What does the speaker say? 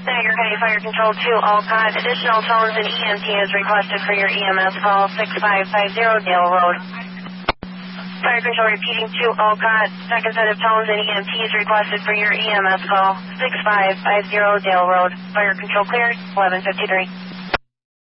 Tiger County Fire Control 2, Olcott. Additional tones and EMT is requested for your EMS call 6550 Dale Road. Fire Control repeating 2, Olcott. Second set of tones and EMT is requested for your EMS call 6550 Dale Road. Fire Control cleared, 1153.